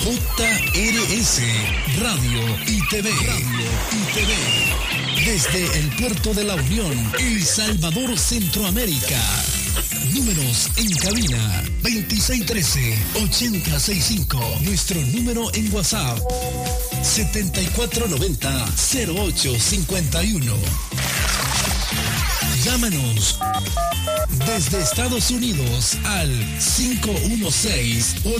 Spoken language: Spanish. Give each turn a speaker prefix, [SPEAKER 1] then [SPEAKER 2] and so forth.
[SPEAKER 1] JRS Radio y TV. Desde el Puerto de la Unión, El Salvador, Centroamérica. Números en cabina 2613-8065. Nuestro número en WhatsApp 7490-0851. Llámanos desde Estados Unidos al 516-8